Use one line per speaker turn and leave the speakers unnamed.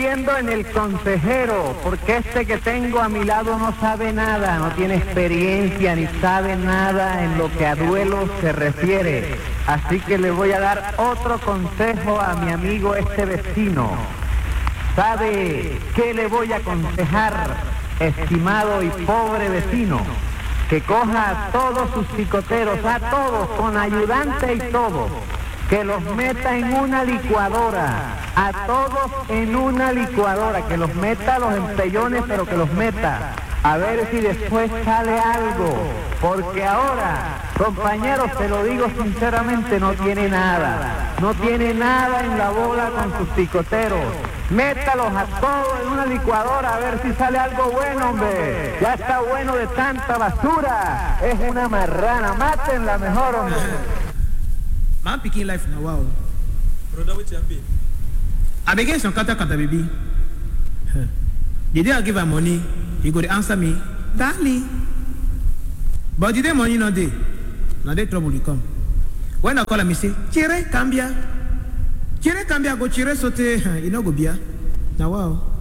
convirtiendo en el consejero, porque este que tengo a mi lado no sabe nada, no tiene experiencia ni sabe nada en lo que a duelo se refiere. Así que le voy a dar otro consejo a mi amigo este vecino. ¿Sabe qué le voy a aconsejar, estimado y pobre vecino? Que coja a todos sus picoteros, a todos, con ayudante y todo, que los meta en una licuadora, a todos en una licuadora, que los meta a los empellones, pero que los meta, a ver si después sale algo, porque ahora, compañeros, te lo digo sinceramente, no tiene nada en la bola con sus picoteros. Métalos a todos en una licuadora a ver si sale algo bueno, hombre. Ya está bueno de tanta basura. Es una marrana, mátenla mejor, hombre.
Man picking life now, wow.
Brother, which champion?
I begin some kata baby. The day I give her money, he go to answer me, darling. But the day money not there, now the trouble will come. When I call him, he say, Chire cambia, go chire sote, you know go bia. Now wow.